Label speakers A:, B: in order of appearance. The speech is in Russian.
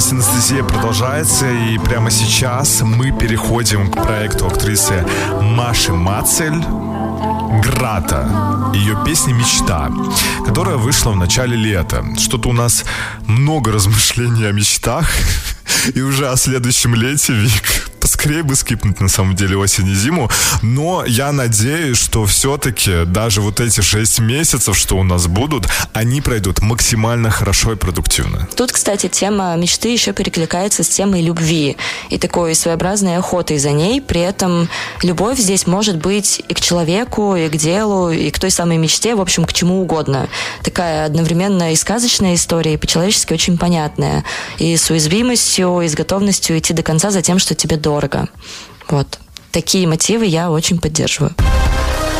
A: «Видимость» Анастасия продолжается, и прямо сейчас мы переходим к проекту актрисы Маши Мацель «Грата». Ее песня «Мечта», которая вышла в начале лета. Что-то у нас много размышлений о мечтах, и уже о следующем лете, Вик. Поскорее бы скипнуть, на самом деле, осень и зиму. Но я надеюсь, что все-таки даже вот эти 6 месяцев, что у нас будут, они пройдут максимально хорошо и продуктивно.
B: Тут, кстати, тема мечты еще перекликается с темой любви и такой своеобразной охотой за ней. При этом любовь здесь может быть и к человеку, и к делу, и к той самой мечте, в общем, к чему угодно. Такая одновременно и сказочная история, и по-человечески очень понятная. И с уязвимостью, и с готовностью идти до конца за тем, что тебе дорого. Вот. Такие мотивы я очень поддерживаю.